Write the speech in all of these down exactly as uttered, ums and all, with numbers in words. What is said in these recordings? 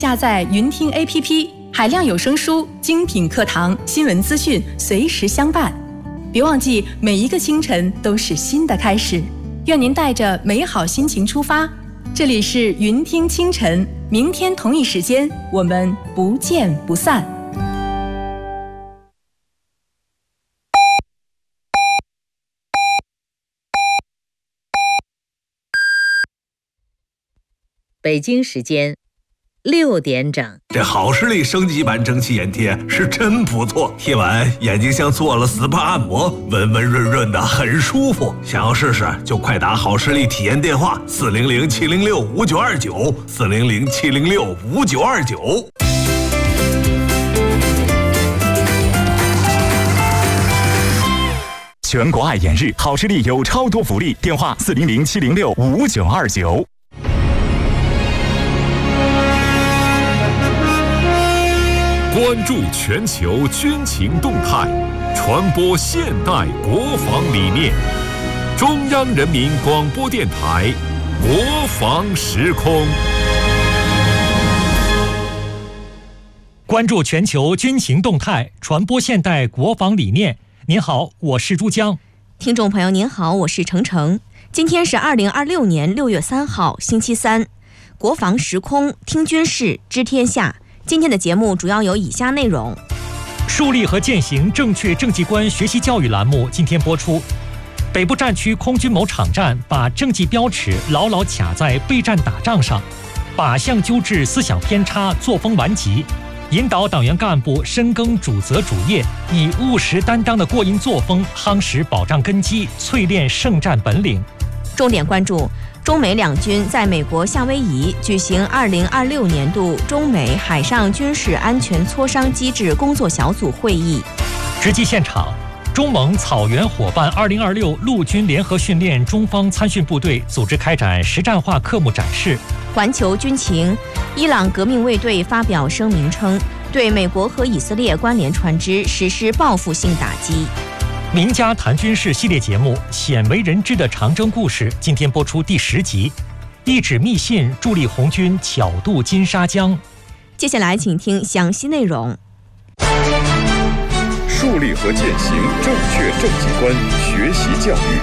下载云听 A P P， 海量有声书、精品课堂、新闻资讯随时相伴。别忘记，每一个清晨都是新的开始。愿您带着美好心情出发。这里是云听清晨，明天同一时间我们不见不散。 北京时间六点整。 这好视力升级版蒸汽眼贴是真不错，贴完眼睛像做了 S P A 按摩，温温润润的，很舒服。想要试试就快打好视力体验电话四零零七零六五九二九四零零七零六五九二九。 全国爱眼日，好视力有超多福利，电话四零零七零六五九二九。 关注全球军情动态，传播现代国防理念。中央人民广播电台国防时空。 关注全球军情动态，传播现代国防理念。您好，我是珠江。 听众朋友您好，我是程程。今天是二零二六年六月三号，星期三。国防时空，听军事，知天下。今天的节目主要有以下内容： 树立和践行正确政绩观学习教育栏目今天播出。北部战区空军某场站把政绩标尺牢牢卡在备战打仗上，靶向纠治思想偏差，作风顽疾，引导党员干部深耕主责主业，以务实担当的过硬作风夯实保障根基，淬炼圣战本领。 重点关注中美两军在美国夏威夷举行二零二六年度中美海上军事安全磋商机制工作小组会议。 直击现场，中蒙草原伙伴二零二六陆军联合训练中方参训部队组织开展实战化科目展示。 环球军情，伊朗革命卫队发表声明称，对美国和以色列关联船只实施报复性打击。 名家谈军事系列节目《鲜为人知的长征故事》今天播出第十集，一纸密信助力红军巧渡金沙江。 接下来请听详细内容。 树立和践行正确政绩观学习教育。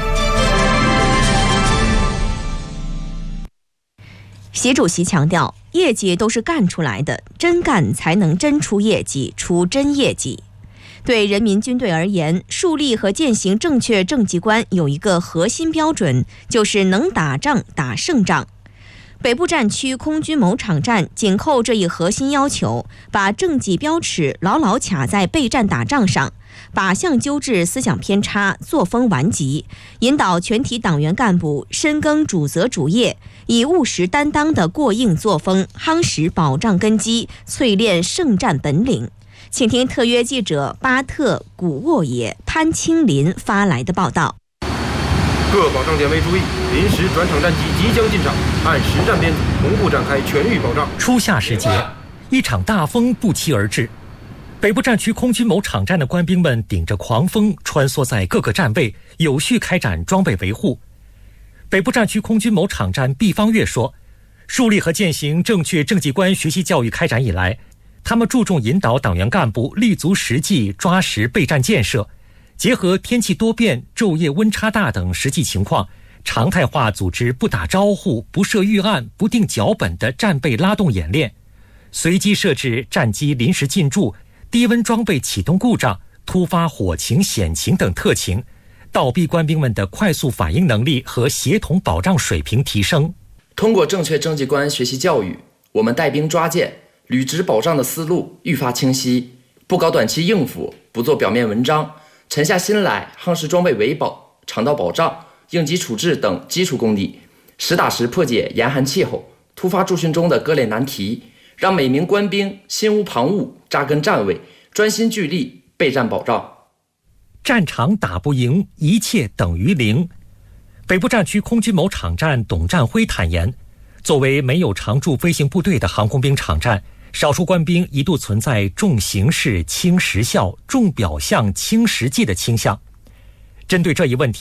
习主席强调，业绩都是干出来的，真干才能真出业绩，出真业绩。对人民军队而言，树立和践行正确政绩观有一个核心标准，就是能打仗打胜仗。北部战区空军某场站紧扣这一核心要求，把政绩标尺牢牢卡在备战打仗上，靶向纠治思想偏差，作风顽疾，引导全体党员干部深耕主责主业，以务实担当的过硬作风夯实保障根基，淬炼圣战本领。请听特约记者巴特、古沃野、潘清林发来的报道。 各保障点位注意，临时转场战机即将进场，按实战编组同步展开全域保障。 初夏时节，一场大风不期而至。北部战区空军某场站的官兵们顶着狂风穿梭在各个站位，有序开展装备维护。北部战区空军某场站毕方月说，树立和践行正确政绩观学习教育开展以来，他们注重引导党员干部立足实际，抓实备战建设，结合天气多变、昼夜温差大等实际情况，常态化组织不打招呼、不设预案、不定脚本的战备拉动演练，随机设置战机临时进驻、低温装备启动故障、突发火情、险情等特情，倒逼官兵们的快速反应能力和协同保障水平提升。 通过正确政绩观学习教育，我们带兵抓践、履职保障的思路愈发清晰，不搞短期应付，不做表面文章，沉下心来夯实装备维保、肠道保障、应急处置等基础功底，实打实破解严寒气候、突发驻训中的各类难题，让每名官兵心无旁骛，扎根站位，专心聚力备战保障。 战场打不赢，一切等于零。北部战区空军某场站董占辉坦言，作为没有常驻飞行部队的航空兵场站，少数官兵一度存在重形式轻实效、重表象轻实际的倾向。针对这一问题，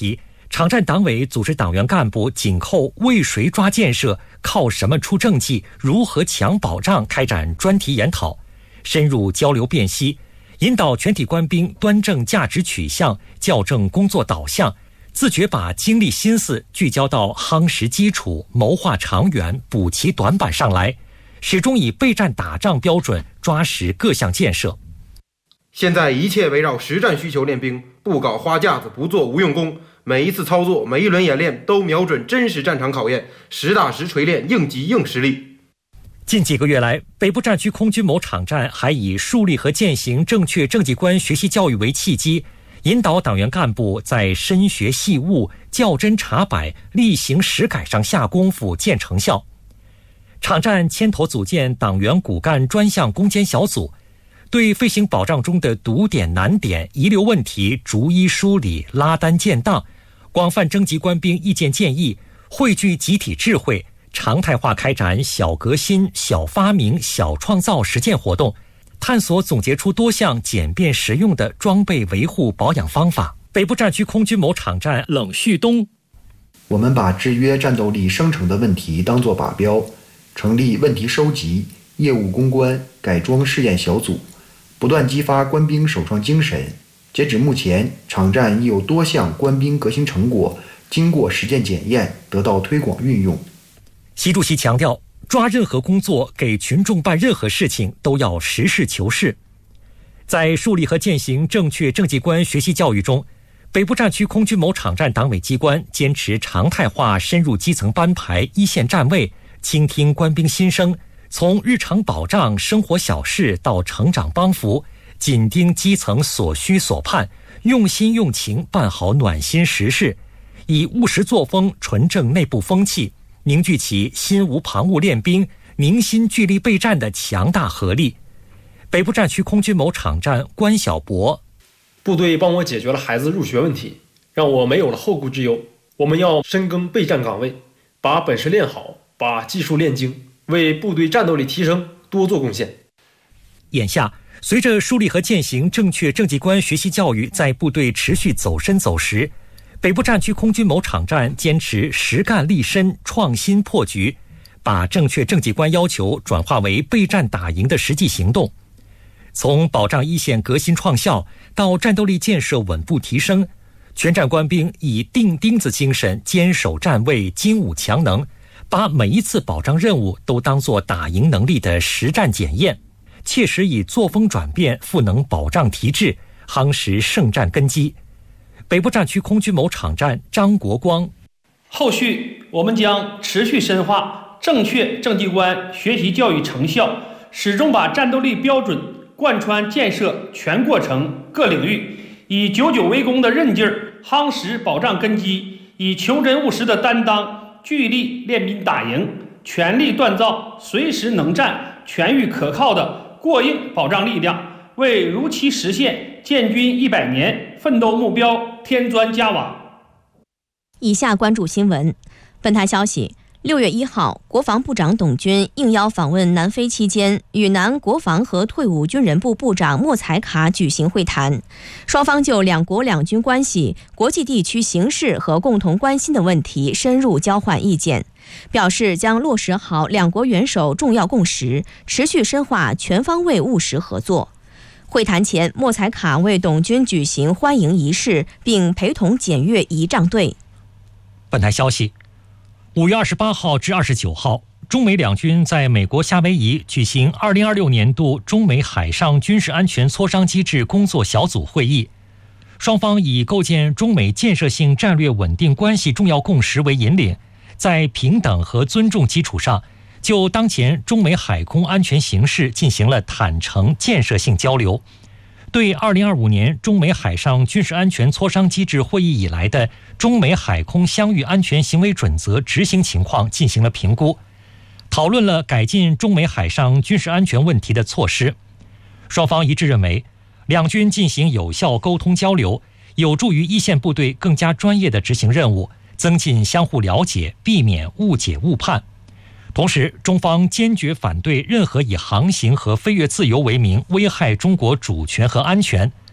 场站党委组织党员干部紧扣为谁抓建设、靠什么出政绩、如何抢保障开展专题研讨，深入交流辨析，引导全体官兵端正价值取向，校正工作导向，自觉把精力心思聚焦到夯实基础、谋划长远、补齐短板上来，始终以备战打仗标准抓实各项建设。 现在一切围绕实战需求练兵，不搞花架子，不做无用功。每一次操作，每一轮演练都瞄准真实战场考验，实打实锤炼硬技硬实力。 近几个月来，北部战区空军某场站还以树立和践行正确政绩观学习教育为契机，引导党员干部在深学细悟、较真查摆、力行实改上下功夫，见成效。场站牵头组建党员骨干专项攻坚小组，对飞行保障中的堵点难点、遗留问题逐一梳理、拉单建档，广泛征集官兵意见建议，汇聚集体智慧，常态化开展小革新、小发明、小创造实践活动，探索总结出多项简便实用的装备维护保养方法。北部战区空军某场站冷旭东： 我们把制约战斗力生成的问题当作靶标，成立问题收集、业务攻关、改装试验小组，不断激发官兵首创精神。截止目前，场站已有多项官兵革新成果经过实践检验，得到推广运用。 习主席强调，抓任何工作、给群众办任何事情都要实事求是。在树立和践行正确政绩观学习教育中，北部战区空军某场站党委机关坚持常态化深入基层班排、一线站位，倾听官兵心声，从日常保障、生活小事到成长帮扶，紧盯基层所需所盼，用心用情办好暖心实事，以务实作风纯正内部风气，凝聚起心无旁骛练兵、凝心聚力备战的强大合力。北部战区空军某场站关小博： 部队帮我解决了孩子入学问题，让我没有了后顾之忧。我们要深耕备战岗位，把本事练好，把技术练精，为部队战斗力提升多做贡献。 眼下，随着树立和践行正确政绩观学习教育在部队持续走深走实，北部战区空军某场站坚持实干立身、创新破局，把正确政绩观要求转化为备战打赢的实际行动。从保障一线革新创效到战斗力建设稳步提升，全站官兵以钉钉子精神坚守站位、精武强能，把每一次保障任务都当作打赢能力的实战检验，切实以作风转变赋能保障提质，夯实胜战根基。北部战区空军某场站张国光： 后续我们将持续深化正确政绩观学习教育成效，始终把战斗力标准贯穿建设全过程各领域，以久久为功的韧劲儿夯实保障根基，以求真务实的担当聚力练兵打赢，全力锻造随时能战、全域可靠的过硬保障力量，为如期实现建军一百年奋斗目标添砖加瓦。 以下关注新闻。本台消息，六月一号，国防部长董军应邀访问南非期间，与南国防和退伍军人部部长莫采卡举行会谈，双方就两国两军关系、国际地区形势和共同关心的问题深入交换意见，表示将落实好两国元首重要共识，持续深化全方位务实合作。会谈前，莫采卡为董军举行欢迎仪式，并陪同检阅仪仗队。 本台消息，五月二十八号至二十九号，中美两军在美国夏威夷举行二零二六年度中美海上军事安全磋商机制工作小组会议。双方以构建中美建设性战略稳定关系重要共识为引领，在平等和尊重基础上，就当前中美海空安全形势进行了坦诚建设性交流，对二零二五年中美海上军事安全磋商机制会议以来的中美海空相遇安全行为准则执行情况进行了评估，讨论了改进中美海上军事安全问题的措施。双方一致认为，两军进行有效沟通交流，有助于一线部队更加专业地执行任务，增进相互了解，避免误解误判。同时，中方坚决反对任何以航行和飞越自由为名危害中国主权和安全，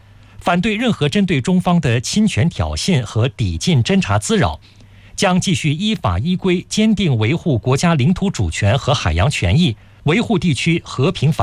反对任何针对中方的侵权挑衅和抵近侦察滋扰，将继续依法依规坚定维护国家领土主权和海洋权益，维护地区和平繁